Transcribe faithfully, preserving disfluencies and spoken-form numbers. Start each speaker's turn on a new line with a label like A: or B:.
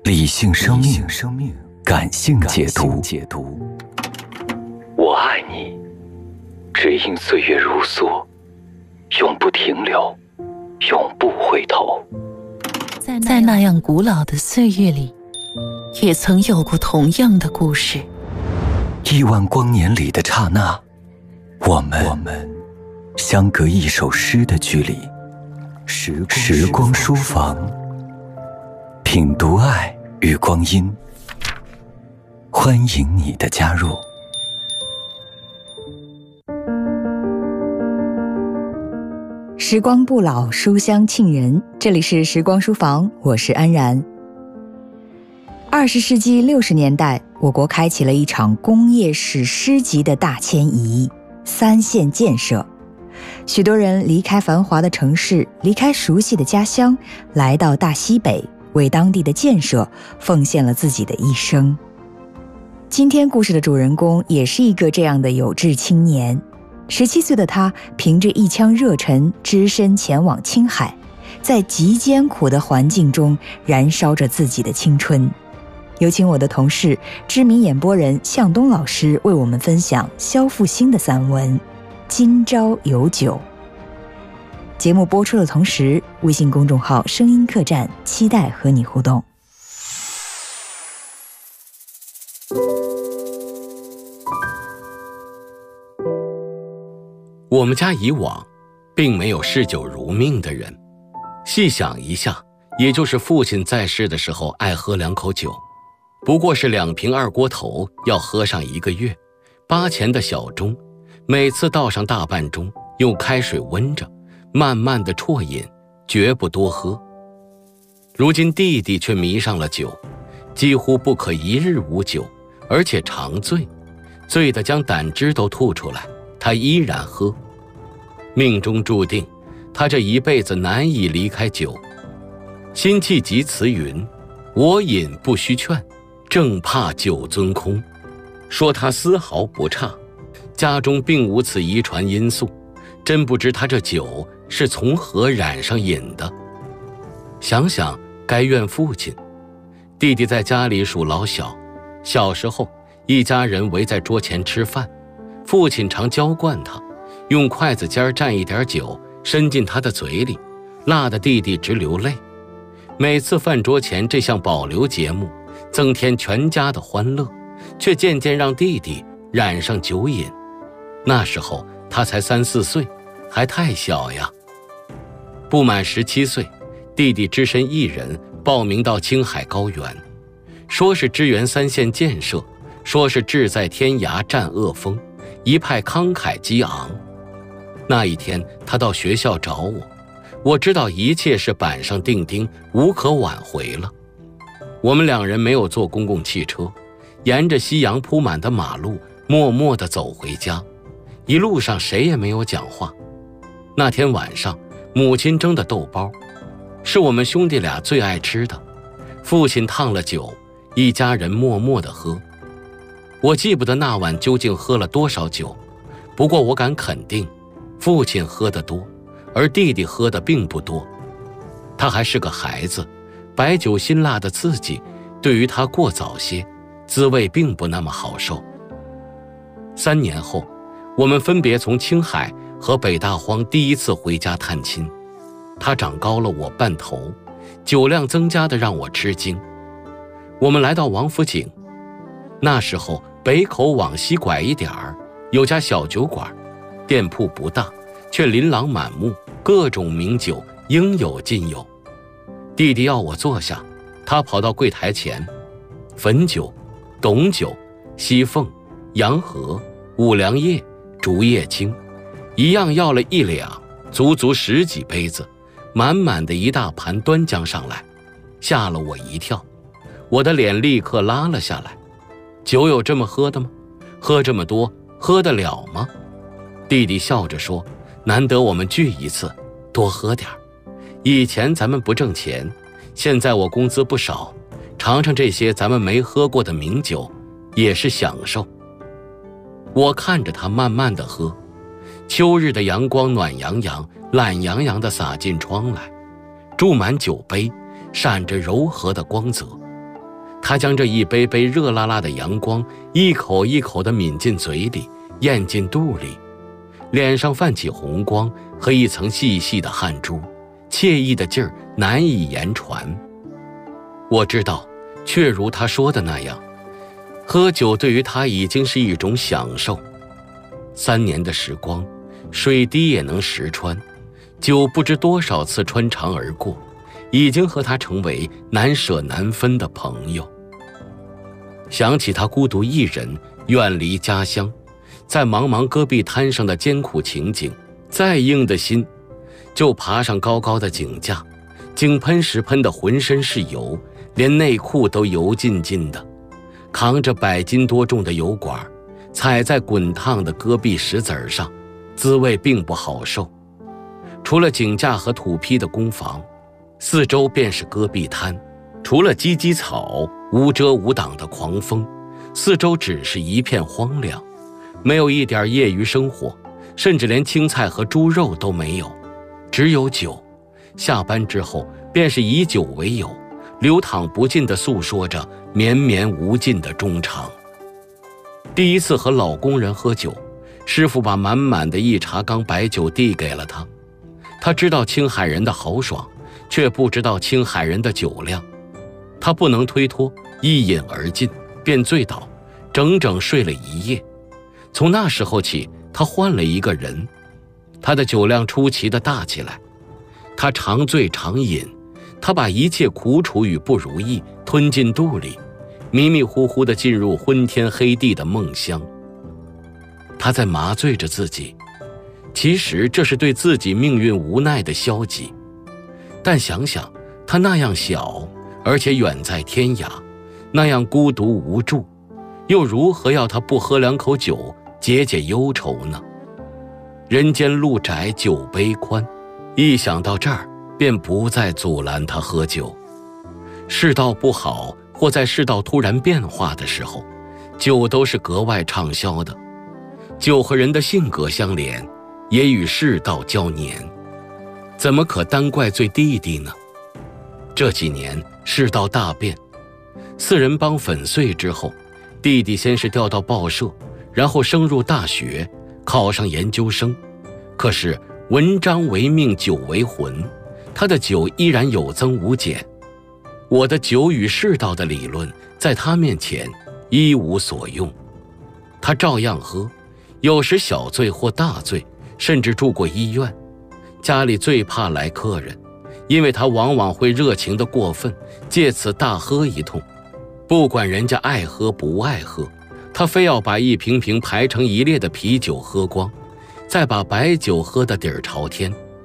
A: 理性生命，感性解读。我爱你，只因岁月如梭，永不停留，永不回头。
B: 在那样古老的岁月里，也曾有过同样的故事。
A: 亿万光年里的刹那，我们我们相隔一首诗的距离。时光时光书房，品读爱与光阴，欢迎你的加入。
C: 时光不老，书香沁人。这里是时光书房，我是安然。二十世纪六十年代，我国开启了一场工业史诗级的大迁移——三线建设。许多人离开繁华的城市，离开熟悉的家乡，来到大西北，为当地的建设奉献了自己的一生。今天故事的主人公也是一个这样的有志青年。十七岁的他凭着一腔热忱，只身前往青海，在极艰苦的环境中燃烧着自己的青春。有请我的同事、知名演播人向东老师为我们分享萧复兴的散文《今朝有酒》。节目播出的同时，微信公众号声音客栈期待和你互动。
D: 我们家以往并没有嗜酒如命的人，细想一下，也就是父亲在世的时候爱喝两口酒，不过是两瓶二锅头要喝上一个月，八钱的小盅，每次倒上大半盅，用开水温着，慢慢的啜饮，绝不多喝。如今弟弟却迷上了酒，几乎不可一日无酒，而且常醉，醉得将胆汁都吐出来，他依然喝。命中注定，他这一辈子难以离开酒。辛弃疾词云：我饮不须劝，正怕酒樽空。说他丝毫不差，家中并无此遗传因素，真不知他这酒是从何染上瘾的。想想该怨父亲。弟弟在家里属老小，小时候一家人围在桌前吃饭，父亲常浇灌他，用筷子尖蘸一点酒伸进他的嘴里，辣得弟弟直流泪。每次饭桌前这项保留节目，增添全家的欢乐，却渐渐让弟弟染上酒瘾。那时候他才三四岁，还太小呀。不满十七岁，弟弟只身一人报名到青海高原，说是支援三线建设，说是志在天涯战恶风，一派慷慨激昂。那一天他到学校找我，我知道一切是板上钉钉，无可挽回了。我们两人没有坐公共汽车，沿着夕阳铺满的马路默默地走回家，一路上谁也没有讲话。那天晚上母亲蒸的豆包是我们兄弟俩最爱吃的，父亲烫了酒，一家人默默地喝。我记不得那晚究竟喝了多少酒，不过我敢肯定，父亲喝得多，而弟弟喝得并不多。他还是个孩子，白酒辛辣的刺激对于他过早些，滋味并不那么好受。三年后，我们分别从青海和北大荒第一次回家探亲。他长高了我半头，酒量增加的让我吃惊。我们来到王府井，那时候北口往西拐一点儿，有家小酒馆，店铺不大，却琳琅满目，各种名酒应有尽有。弟弟要我坐下，他跑到柜台前，汾酒、董酒、西凤、洋河、五粮液、竹叶青，一样要了一两，足足十几杯子，满满的一大盘端将上来，吓了我一跳。我的脸立刻拉了下来。酒有这么喝的吗？喝这么多，喝得了吗？弟弟笑着说，难得我们聚一次，多喝点儿。以前咱们不挣钱，现在我工资不少，尝尝这些咱们没喝过的名酒，也是享受。我看着他慢慢地喝，秋日的阳光暖洋洋，懒洋洋地洒进窗来，注满酒杯，闪着柔和的光泽。 他将这一杯杯热辣辣的阳光一口一口地抿进嘴里，咽进肚里，脸上泛起红光和一层细细的汗珠，惬意的劲儿难以言传。我知道，确如他说的那样，喝酒对于他已经是一种享受。三年的时光，水滴也能石穿，酒不知多少次穿肠而过，已经和他成为难舍难分的朋友。想起他孤独一人，远离家乡，在茫茫戈壁滩上的艰苦情景，再硬的心就爬上高高的井架，井喷时喷得浑身是油，连内裤都油浸浸的，扛着百斤多重的油管，踩在滚烫的戈壁石子上，滋味并不好受。除了井架和土坯的工房，四周便是戈壁滩，除了芨芨草，无遮无挡的狂风，四周只是一片荒凉，没有一点业余生活，甚至连青菜和猪肉都没有，只有酒。下班之后便是以酒为友，流淌不尽地诉说着绵绵无尽的衷肠。第一次和老工人喝酒，师傅把满满的一茶缸白酒递给了他。他知道青海人的豪爽，却不知道青海人的酒量。他不能推脱，一饮而尽，便醉倒，整整睡了一夜。从那时候起，他换了一个人，他的酒量出奇地大起来。他常醉常饮，他把一切苦楚与不如意吞进肚里，迷迷糊糊地进入昏天黑地的梦乡。他在麻醉着自己，其实这是对自己命运无奈的消极。但想想他那样小，而且远在天涯，那样孤独无助，又如何要他不喝两口酒解解忧愁呢？人间路窄酒杯宽，一想到这儿，便不再阻拦他喝酒。世道不好，或在世道突然变化的时候，酒都是格外畅销的。酒和人的性格相连，也与世道交年，怎么可单怪罪弟弟呢？这几年世道大变，四人帮粉碎之后，弟弟先是调到报社，然后升入大学，考上研究生。可是文章为命，酒为魂，他的酒依然有增无减。我的酒与世道的理论在他面前一无所用，他照样喝，有时小醉或大醉，甚至住过医院。家里最怕来客人，因为他往往会热情的过分，借此大喝一通。不管人家爱喝不爱喝，他非要把一瓶瓶排成一列的啤酒喝光，再把白酒喝得底儿朝天。